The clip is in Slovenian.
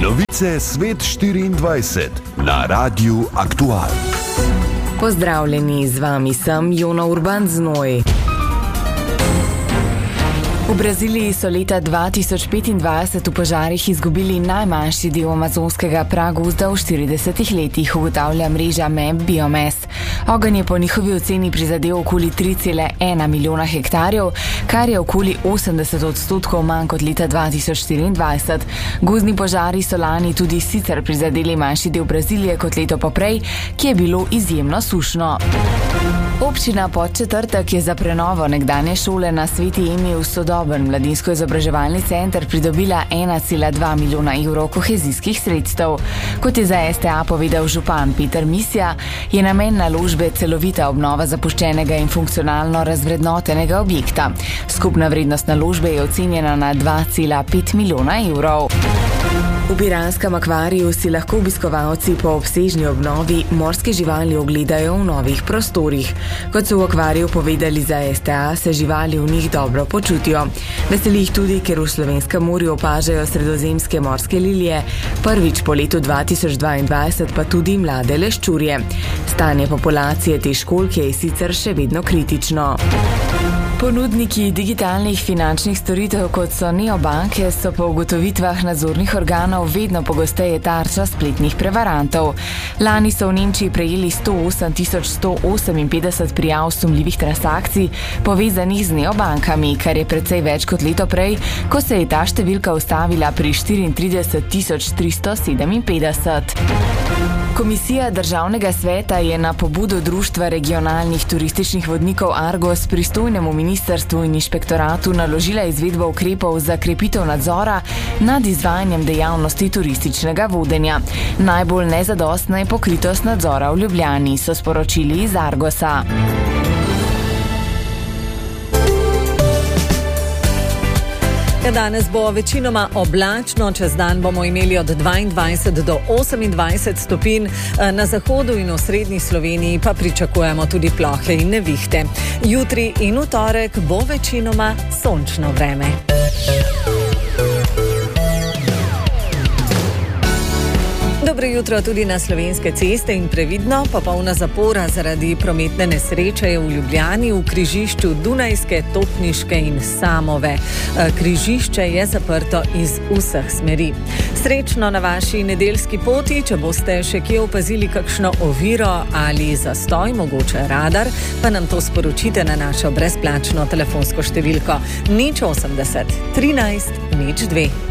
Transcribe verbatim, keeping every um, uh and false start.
Novice Svet štiriindvajset na Radiu Aktual. Pozdravljeni, z vami sem Jona Urban Znoj. V Braziliji so leta dva tisoč petindvajset v požarih izgubili najmanjši del amazonskega pragozda v štiridesetih letih, ugotavlja mreža M E B Biomass. Ogenj je po njihovi oceni prizadel okoli tri cele ena milijona hektarjev, kar je okoli osemdeset odstotkov manj kot leta dva tisoč štiriindvajset. Gozdni požari so lani tudi sicer prizadeli manjši del Brazilije kot leto poprej, ki je bilo izjemno sušno. Občina Podčetrtek je za prenovo nekdanje šole na Sveti Emi v sodoben mladinsko-izobraževalni center pridobila ena cela dva milijona evrov kohezijskih sredstev. Kot je za S T A povedal župan Peter Misja, je namen naložbe celovita obnova zapuščenega in funkcionalno razvrednotenega objekta. Skupna vrednost naložbe je ocenjena na dva cela pet milijona evrov. V piranskem akvariju si lahko obiskovalci po obsežni obnovi morske živali ogledajo v novih prostorih. Kot so v akvariju povedali za S T A, se živali v njih dobro počutijo. Veseli jih tudi, ker v slovenskem morju opažajo sredozemske morske lilije, prvič po letu dva tisoč dvaindvajset pa tudi mlade leščurje. Stanje populacije te školjke je sicer še vedno kritično. Ponudniki digitalnih finančnih storitev, kot so neobanke, so po ugotovitvah nadzornih organov vedno pogosteje tarča spletnih prevarantov. Lani so v Nemčiji prejeli sto osem tisoč sto oseminpetdeset prijav sumljivih transakcij povezanih z neobankami, kar je precej več kot leto prej, ko se je ta številka ustavila pri štiriintrideset tisoč tristo sedeminpetdeset. Komisija Državnega sveta je na pobudo Društva regionalnih turističnih vodnikov Argos pristojnemu ministrstvu in inšpektoratu naložila izvedbo ukrepov za krepitev nadzora nad izvajanjem dejavnosti turističnega vodenja. Najbolj nezadostna je pokritost nadzora v Ljubljani, so sporočili iz Argosa. Danes bo večinoma oblačno, čez dan bomo imeli od dvaindvajset do osemindvajset stopinj, na zahodu in v srednji Sloveniji pa pričakujemo tudi plohe in nevihte. Jutri in v torek bo večinoma sončno vreme. Dobro jutro tudi na Slovenske ceste in previdno, popolna zapora zaradi prometne nesreče je v Ljubljani v križišču Dunajske, Topniške in Samove. Križišče je zaprto iz vseh smeri. Srečno na vaši nedeljski poti, če boste še kje opazili kakšno oviro ali zastoj, mogoče radar, pa nam to sporočite na našo brezplačno telefonsko številko nič osemdeset trinajst nič dve.